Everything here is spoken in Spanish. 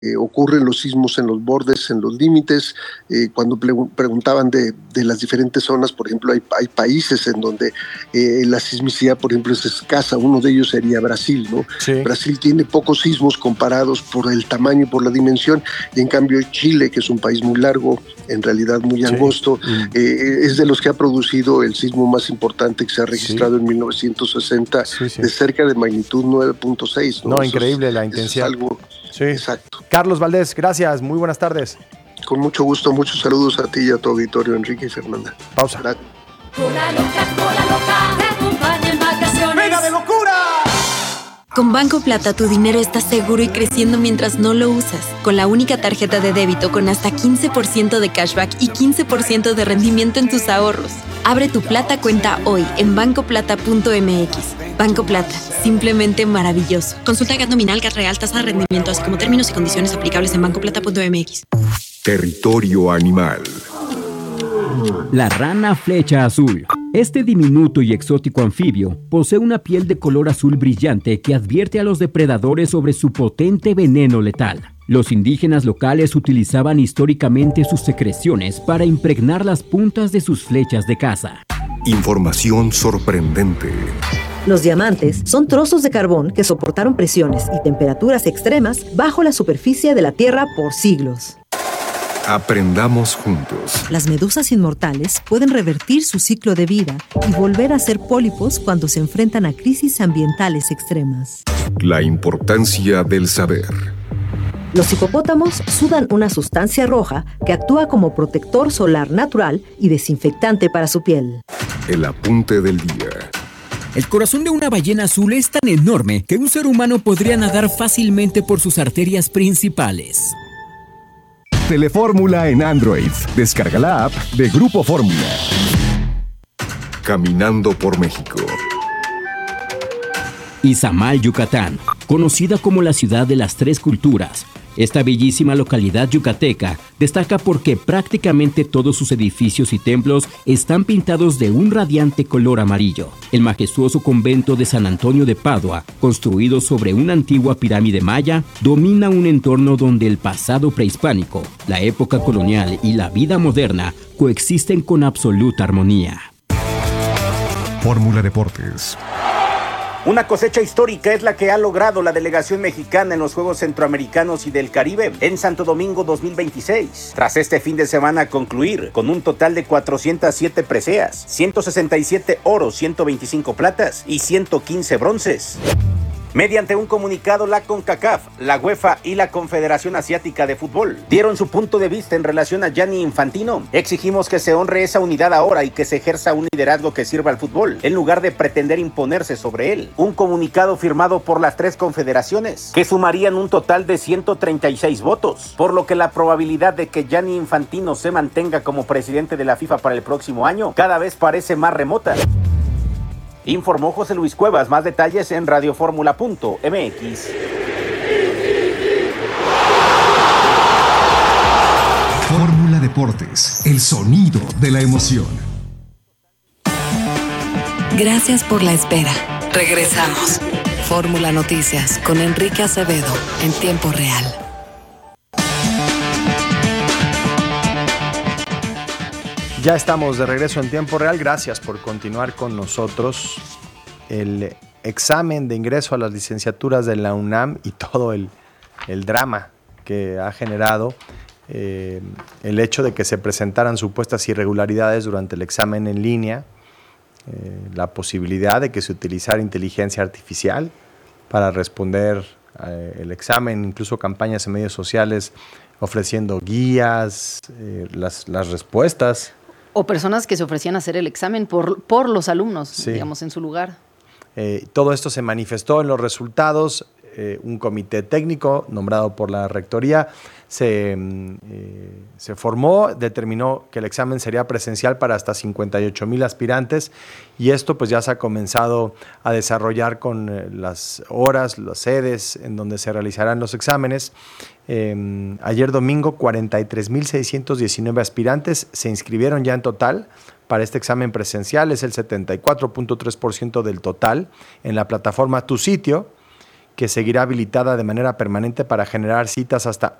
ocurren los sismos en los bordes, en los límites. Cuando preguntaban de las diferentes zonas, por ejemplo, hay países en donde la sismicidad, por ejemplo, es escasa. Uno de ellos sería Brasil, ¿no? Sí. Brasil tiene pocos sismos comparados por el tamaño y por la dimensión, y en cambio Chile, que es un país muy largo, en realidad muy angosto, es de los que ha producido el sismo más importante que se ha registrado en 1960, de cerca de magnitud 9.6. No, increíble la intensidad. Es algo... Sí. Exacto. Carlos Valdés, gracias, muy buenas tardes. Con mucho gusto, muchos saludos a ti y a tu auditorio, Enrique y Fernanda. Pausa. Cola loca, te acompaña en vacaciones. ¡Venga de locura! Con Banco Plata tu dinero está seguro y creciendo mientras no lo usas. Con la única tarjeta de débito con hasta 15% de cashback y 15% de rendimiento en tus ahorros. Abre tu Plata cuenta hoy en bancoplata.mx. Banco Plata, simplemente maravilloso. Consulta GAT nominal, GAT real, tasa de rendimiento, así como términos y condiciones aplicables en bancoplata.mx. Territorio animal. La rana flecha azul. Este diminuto y exótico anfibio posee una piel de color azul brillante que advierte a los depredadores sobre su potente veneno letal. Los indígenas locales utilizaban históricamente sus secreciones para impregnar las puntas de sus flechas de caza. Información sorprendente. Los diamantes son trozos de carbón que soportaron presiones y temperaturas extremas bajo la superficie de la Tierra por siglos. Aprendamos juntos. Las medusas inmortales pueden revertir su ciclo de vida y volver a ser pólipos cuando se enfrentan a crisis ambientales extremas. La importancia del saber. Los hipopótamos sudan una sustancia roja que actúa como protector solar natural y desinfectante para su piel. El apunte del día. El corazón de una ballena azul es tan enorme que un ser humano podría nadar fácilmente por sus arterias principales. Telefórmula en Android. Descarga la app de Grupo Fórmula. Caminando por México. Izamal, Yucatán, conocida como la ciudad de las tres culturas. Esta bellísima localidad yucateca destaca porque prácticamente todos sus edificios y templos están pintados de un radiante color amarillo. El majestuoso convento de San Antonio de Padua, construido sobre una antigua pirámide maya, domina un entorno donde el pasado prehispánico, la época colonial y la vida moderna coexisten con absoluta armonía. Fórmula Deportes. Una cosecha histórica es la que ha logrado la delegación mexicana en los Juegos Centroamericanos y del Caribe en Santo Domingo 2026. Tras este fin de semana concluir con un total de 407 preseas, 167 oros, 125 platas y 115 bronces. Mediante un comunicado, la CONCACAF, la UEFA y la Confederación Asiática de Fútbol dieron su punto de vista en relación a Gianni Infantino. Exigimos que se honre esa unidad ahora y que se ejerza un liderazgo que sirva al fútbol, en lugar de pretender imponerse sobre él. Un comunicado firmado por las tres confederaciones, que sumarían un total de 136 votos, por lo que la probabilidad de que Gianni Infantino se mantenga como presidente de la FIFA para el próximo año cada vez parece más remota. Informó José Luis Cuevas. Más detalles en radioformula.mx. Fórmula Deportes, el sonido de la emoción. Gracias por la espera. Regresamos. Fórmula Noticias con Enrique Acevedo en tiempo real. Ya estamos de regreso en tiempo real. Gracias por continuar con nosotros. El examen de ingreso a las licenciaturas de la UNAM y todo el drama que ha generado el hecho de que se presentaran supuestas irregularidades durante el examen en línea, la posibilidad de que se utilizara inteligencia artificial para responder el examen, incluso campañas en medios sociales ofreciendo guías, las respuestas. O personas que se ofrecían a hacer el examen por los alumnos, sí, digamos, en su lugar. Todo esto se manifestó en los resultados. Un comité técnico nombrado por la rectoría se formó, determinó que el examen sería presencial para hasta 58,000 aspirantes, y esto pues ya se ha comenzado a desarrollar con las horas, las sedes en donde se realizarán los exámenes. Ayer domingo 43,619 aspirantes se inscribieron ya en total para este examen presencial. Es el 74.3% del total en la plataforma Tu Sitio, que seguirá habilitada de manera permanente para generar citas hasta